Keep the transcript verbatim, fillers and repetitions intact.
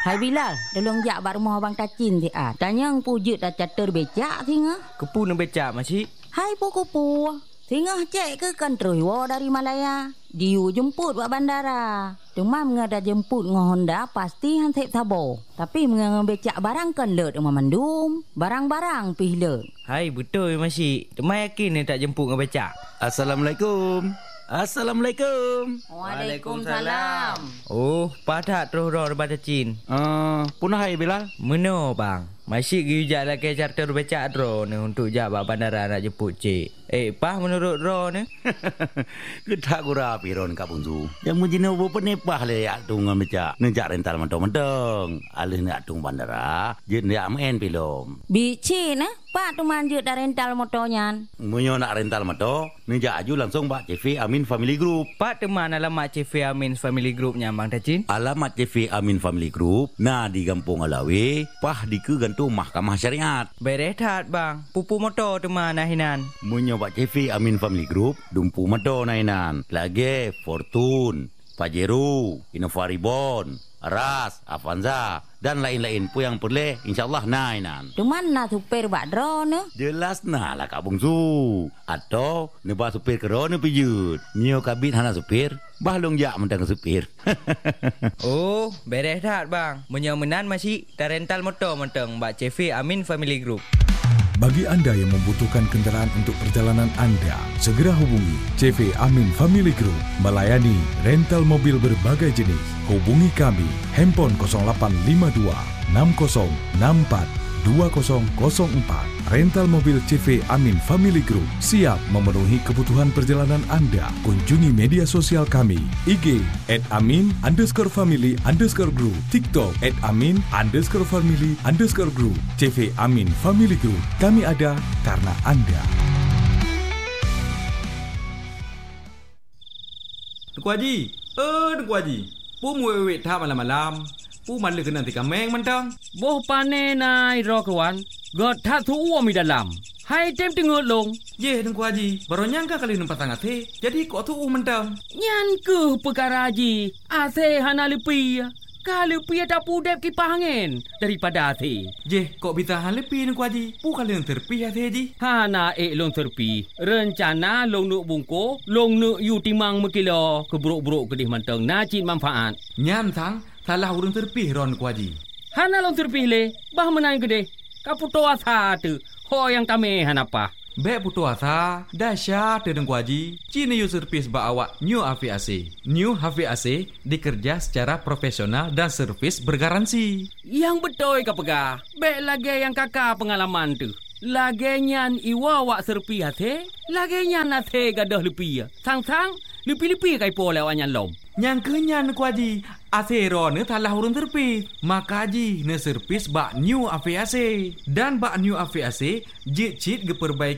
Hai Bilal, tolong jak bak rumah abang Tacin ti ah. Tanya pujut dah catur becak tinga. Kepu nak becak masih? Hai puku-pu. Tinga cek ke kantroi wo dari Malaya. Diu jemput buat bandara. Demam ngada jemput ngah Honda pasti han tep tabo. Tapi mengang becak barang kan lut rumah mandum. Barang-barang pih lut. Hai betul masih. Temai yakin ni tak jemput ngah becak. Assalamualaikum. Assalamualaikum. Waalaikumsalam. Oh, padat terus roh daripada Cin. Uh, punah hai Bilal. Meno bang. Masih gijak lagi charter becak ro ni untuk jak bak bandara nak jemput cik. Eh, pah menurut ro ni? Kedak gura piron ka bunzu. Yang mujina bo penepah le yak tung becak. Nejak rental mentong-mentong. Alih nak tung bandara, je nak main pilom. Bici nah, pak tu manjut dah rental motornya. Munyo nak rental motor, nejak aju langsung bak C V Amin Family Group. Pak teman alamat C V Amin Family Group nya bang Tacin. Alamat C V Amin Family Group nah di Kampung Alawi, pah di ke gantung Mahkamah Syariat. Berehat bang, pupu motor teman nahinan. Munyo bak C V Amin Family Group, dumpu motor nahinan. Lagi Fortune, Pajero, Innova Reborn, Ras, Avanza dan lain-lain pun yang boleh insyaallah nainan. Cuman nak supir bak dro ne? Jelas nah lah Kak Bungsu. Atau nebah supir kerana pijut. Nyo kabit hana supir, bahlong jak mentang supir. Oh, beres dah bang. Menyemenan masih dah rental motor mentang bak C V Amin Family Group. Bagi anda yang membutuhkan kenderaan untuk perjalanan anda, segera hubungi C V Amin Family Group, melayani rental mobil berbagai jenis. Hubungi kami, handphone kosong lapan lima dua enam kosong enam empat dua kosong kosong empat. Rental mobil C V Amin Family Group siap memenuhi kebutuhan perjalanan anda. Kunjungi media sosial kami, I G at amin underscore family underscore group, TikTok at amin underscore family underscore group. C V Amin Family Group, kami ada karena anda. Tuku Haji, eh Tuku Haji, pu muwek tak malam-malam. Pu malu kena tika meng mentang. Boh pane nai ro kawan. God tak tu uam di dalam. Hai tem tengok long. Ye Tuku Haji, baru nyangka kali nampak sangat he. Jadi kok tu mentang. Nyan ke perkara Haji. Ase hana lepi. Kalau pi tak pudep kipas angin daripada ase. Je, kok bisa hal lepi Tuku Haji? Pu kali yang terpi ase Haji. Hana ek long terpi. Rencana long nuk bungko, long nuk yu timang mekilo keburuk-buruk kedih mentang nacit manfaat. Nyan tang, salah urang terpi ron Tuku Haji. Hana long terpi le, bah menang kedih. Kaputo asa tu, ho yang kami hanapa. Bek putu asa, dahsyat Tuku Haji. Cina yu servis ba awak New H V A C. New H V A C dikerja secara profesional dan servis bergaransi. Yang betul ka pegah. Bek lagi yang kakak pengalaman tu. Lagi nyan iwa wak serpi hati, lagi nyan hati gadah lepi. Sang-sang, lepi-lepi kai po lewat nyan lom. Yang kenyan Tuku Haji, asero ne talah urun terpis. Maka Haji ne servis bak New H V A C. Dan bak New H V A C, jit-jit geperbaiki